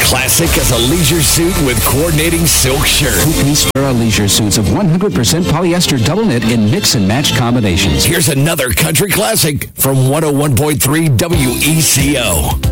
Classic as a leisure suit with coordinating silk shirt. Two-piece Farrah leisure suits of 100% polyester double knit in mix and match combinations. Here's another country classic from 101.3 WECO.